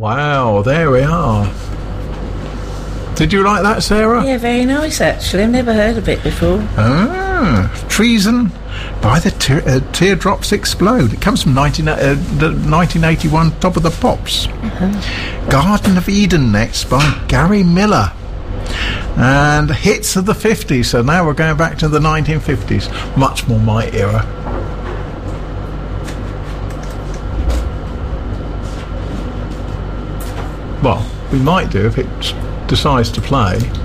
Wow, there we are. Did you like that, Sarah? Yeah, very nice, actually. I've never heard of it before. Treason by the Teardrops Explode. It comes from 1981 Top of the Pops. Garden of Eden next by Gary Miller. And hits of the 50s. So now we're going back to the 1950s. Much more my era. Well, we might do if it decides to play.